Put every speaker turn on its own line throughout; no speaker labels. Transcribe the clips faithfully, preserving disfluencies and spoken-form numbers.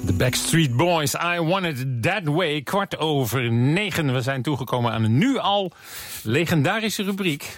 The Backstreet Boys, I Want It That Way. Kwart over negen. We zijn toegekomen aan een nu al legendarische rubriek.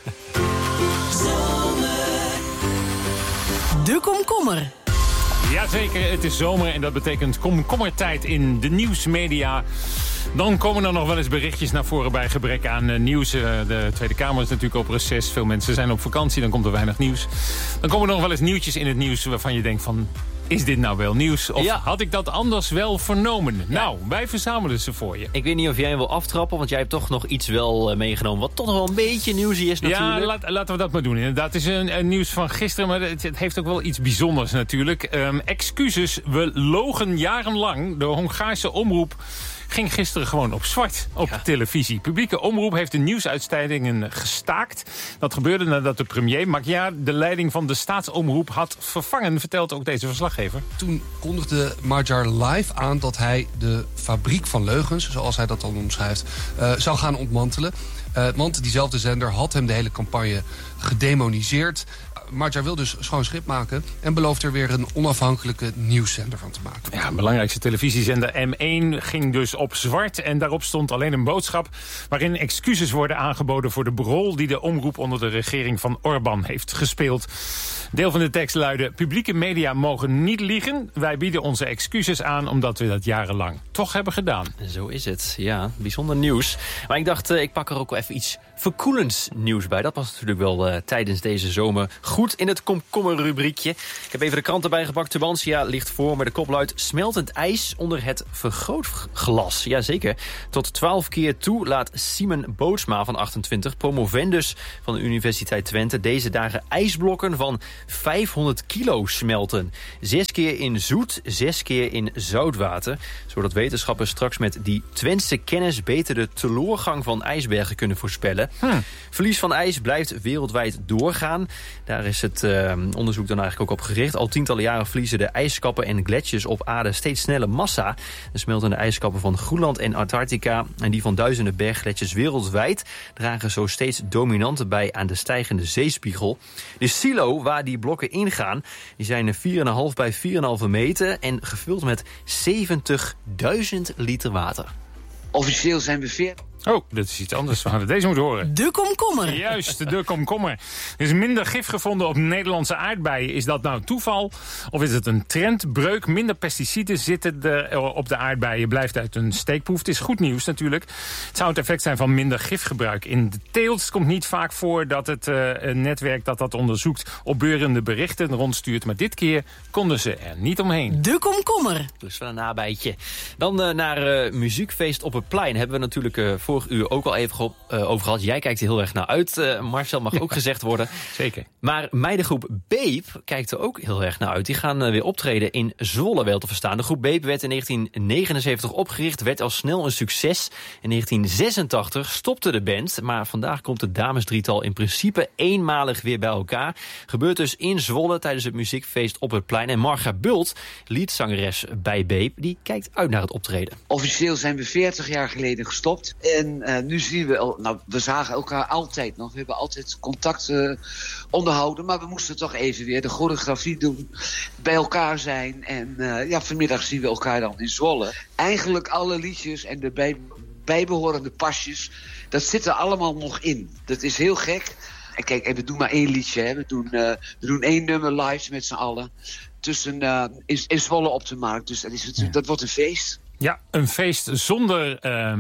De komkommer.
Jazeker, het is zomer en dat betekent komkommertijd in de nieuwsmedia. Dan komen er nog wel eens berichtjes naar voren bij gebrek aan uh, nieuws. Uh, de Tweede Kamer is natuurlijk op reces. Veel mensen zijn op vakantie, dan komt er weinig nieuws. Dan komen er nog wel eens nieuwtjes in het nieuws waarvan je denkt van... Is dit nou wel nieuws? Of ja. had ik dat anders wel vernomen? Ja. Nou, wij verzamelen ze voor je.
Ik weet niet of jij hem wil aftrappen, want jij hebt toch nog iets wel uh, meegenomen... wat toch nog wel een beetje nieuwsie is natuurlijk.
Ja, laat, laten we dat maar doen. Inderdaad, het is een, een nieuws van gisteren, maar het, het heeft ook wel iets bijzonders natuurlijk. Um, excuses, we logen jarenlang. De Hongaarse omroep ging gisteren gewoon op zwart op ja. televisie. Publieke omroep heeft de nieuwsuitzendingen gestaakt. Dat gebeurde nadat de premier Magyar de leiding van de staatsomroep had vervangen, vertelt ook deze verslaggever.
Toen kondigde Magyar live aan dat hij de fabriek van leugens, zoals hij dat dan omschrijft, uh, zou gaan ontmantelen. Uh, want diezelfde zender had hem de hele campagne gedemoniseerd. Magyar wil dus schoon schip maken en belooft er weer een onafhankelijke nieuwszender van te maken.
Ja, een belangrijkste televisiezender M één ging dus op zwart en daarop stond alleen een boodschap waarin excuses worden aangeboden voor de rol die de omroep onder de regering van Orbán heeft gespeeld. Deel van de tekst luidde: publieke media mogen niet liegen. Wij bieden onze excuses aan omdat we dat jarenlang toch hebben gedaan.
Zo is het, ja. Bijzonder nieuws. Maar ik dacht, uh, ik pak er ook wel even iets verkoelends nieuws bij. Dat was natuurlijk wel uh, tijdens deze zomer goed in het komkommerrubriekje. Ik heb even de krant erbij gepakt. Tubantia ligt voor met de kop luidt: smeltend ijs onder het vergrootglas. Jazeker. Tot twaalf keer toe laat Simon Bootsma van achtentwintig, promovendus van de Universiteit Twente, deze dagen ijsblokken van vijfhonderd kilo smelten. Zes keer in zoet, zes keer in zoutwater. Zodat wetenschappers straks met die Twentse kennis beter de teleurgang van ijsbergen kunnen voorspellen. Hm. Verlies van ijs blijft wereldwijd doorgaan. Daar is het uh, onderzoek dan eigenlijk ook op gericht. Al tientallen jaren verliezen de ijskappen en gletsjers op aarde steeds sneller massa. De smeltende ijskappen van Groenland en Antarctica en die van duizenden berggletsjers wereldwijd dragen zo steeds dominanter bij aan de stijgende zeespiegel. De silo waar die blokken ingaan, die zijn vier komma vijf bij vier komma vijf meter en gevuld met zeventigduizend liter water.
Officieel zijn we veertig.
Oh, dat is iets anders. We hadden deze moeten horen.
De komkommer.
Juist, de komkommer. Er is minder gif gevonden op Nederlandse aardbeien. Is dat nou toeval? Of is het een trendbreuk? Minder pesticiden zitten er op de aardbeien. Blijft uit een steekproef. Het is goed nieuws natuurlijk. Het zou het effect zijn van minder gifgebruik in de teelt. Het komt niet vaak voor dat het uh, een netwerk dat dat onderzoekt opbeurende berichten rondstuurt. Maar dit keer konden ze er niet omheen.
De komkommer.
Dus wel een nabijtje. Dan uh, naar uh, muziekfeest op het plein. Hebben we natuurlijk uh, vorig uur ook al even uh, over gehad. Jij kijkt er heel erg naar uit. Uh, Marcel mag ook gezegd worden.
Zeker.
Maar meidengroep Babe kijkt er ook heel erg naar uit. Die gaan uh, weer optreden in Zwolle, wel te verstaan. De groep Babe werd in negentien negenenzeventig opgericht. Werd al snel een succes. In negentien zesentachtig stopte de band. Maar vandaag komt het damesdrietal in principe eenmalig weer bij elkaar. Gebeurt dus in Zwolle tijdens het muziekfeest op het plein. En Marga Bult, leadzangeres bij Babe, die kijkt uit naar het optreden.
Officieel zijn we veertig jaar geleden gestopt. En uh, nu zien we, nou, we zagen elkaar altijd nog. We hebben altijd contact uh, onderhouden. Maar we moesten toch even weer de choreografie doen. Bij elkaar zijn. En uh, ja, vanmiddag zien we elkaar dan in Zwolle. Eigenlijk alle liedjes en de bij, bijbehorende pasjes, dat zit er allemaal nog in. Dat is heel gek. En kijk, en we doen maar één liedje. Hè. We, doen, uh, we doen één nummer live met z'n allen. Tussen uh, in, in Zwolle op de markt. Dus dat, is het, ja. dat wordt een feest.
Ja, een feest zonder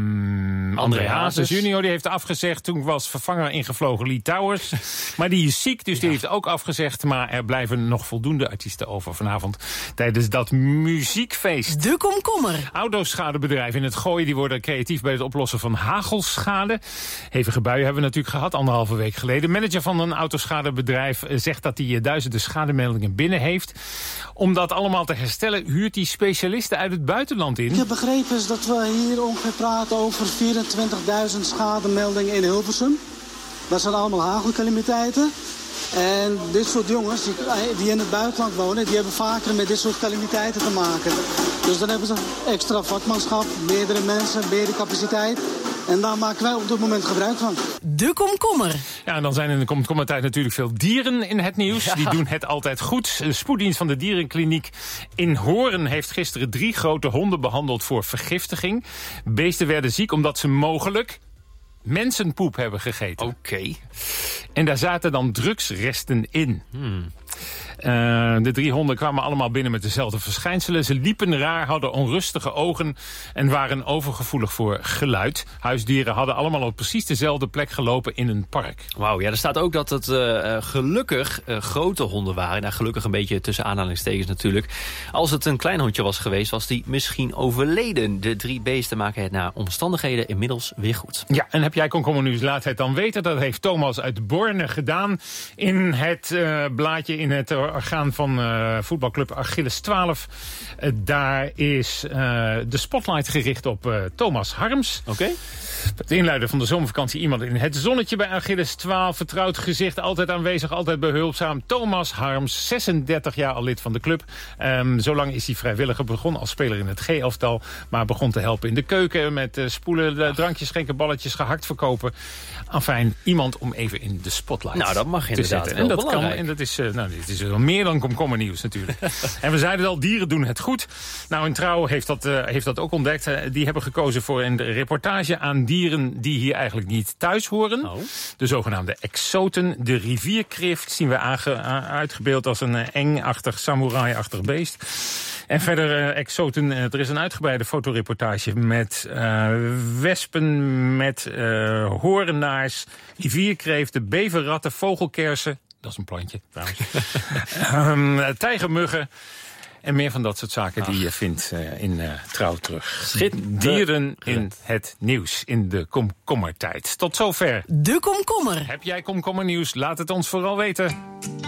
um, André Hazes junior. Die heeft afgezegd. Toen was vervanger ingevlogen Lee Towers. Maar die is ziek, dus ja. die heeft ook afgezegd. Maar er blijven nog voldoende artiesten over vanavond tijdens dat muziekfeest.
De komkommer.
Autoschadebedrijven in het Gooi die worden creatief bij het oplossen van hagelschade. Hevige buien hebben we natuurlijk gehad, anderhalve week geleden. Manager van een autoschadebedrijf zegt dat hij duizenden schademeldingen binnen heeft. Om dat allemaal te herstellen huurt hij specialisten uit het buitenland in.
Ik heb begrepen is dat we hier ongeveer praten over vierentwintigduizend schademeldingen in Hilversum. Dat zijn allemaal hagelcalamiteiten. En dit soort jongens die, die in het buitenland wonen, die hebben vaker met dit soort calamiteiten te maken. Dus dan hebben ze extra vakmanschap, meerdere mensen, meerdere capaciteit. En daar maken wij op dit moment gebruik van.
De komkommer.
Ja, en dan zijn in de komkommertijd natuurlijk veel dieren in het nieuws.
Ja.
Die doen het altijd goed. De spoeddienst van de dierenkliniek in Hoorn heeft gisteren drie grote honden behandeld voor vergiftiging. Beesten werden ziek omdat ze mogelijk mensenpoep hebben gegeten.
Oké. Okay.
En daar zaten dan drugsresten in.
Hmm.
Uh, de drie honden kwamen allemaal binnen met dezelfde verschijnselen. Ze liepen raar, hadden onrustige ogen en waren overgevoelig voor geluid. Huisdieren hadden allemaal op precies dezelfde plek gelopen in een park.
Wauw, ja, er staat ook dat het uh, gelukkig uh, grote honden waren. Nou, gelukkig een beetje tussen aanhalingstekens natuurlijk. Als het een klein hondje was geweest, was die misschien overleden. De drie beesten maken het naar omstandigheden inmiddels weer goed.
Ja, en heb jij komkommernieuws, laat het dan weten. Dat heeft Thomas uit Borne gedaan in het uh, blaadje, in het orgaan van uh, voetbalclub Achilles twaalf. Uh, daar is uh, de spotlight gericht op uh, Thomas Harms.
Oké. Okay.
Het inluiden van de zomervakantie, iemand in het zonnetje bij Achilles twaalf. Vertrouwd gezicht, altijd aanwezig, altijd behulpzaam. Thomas Harms, zesendertig jaar al lid van de club. Um, zolang is hij vrijwilliger, begon als speler in het G-elftal. Maar begon te helpen in de keuken met uh, spoelen, uh, drankjes schenken, balletjes, gehakt verkopen. Enfin, iemand om even in de spotlight
nou, dat mag inderdaad
te zetten. En dat
belangrijk.
kan, en dat is, uh, nou, dit is wel meer dan komkommernieuws natuurlijk. En we zeiden al, dieren doen het goed. Nou, in Trouw heeft dat, uh, heeft dat ook ontdekt. Uh, die hebben gekozen voor een reportage aan dieren die hier eigenlijk niet thuis horen.
Oh.
De zogenaamde exoten. De rivierkrift zien we aange, uitgebeeld als een uh, eng-achtig, samurai-achtig beest. En verder uh, exoten, uh, er is een uitgebreide fotoreportage met uh, wespen, met uh, horenaars, rivierkreeften, beverratten, vogelkersen. Dat is een plantje trouwens. um, tijgermuggen. En meer van dat soort zaken Ach. die je vindt uh, in uh, Trouw terug.
Schitterend.
Dieren in het nieuws in de komkommertijd. Tot zover.
De komkommer.
Heb jij komkommernieuws? Laat het ons vooral weten.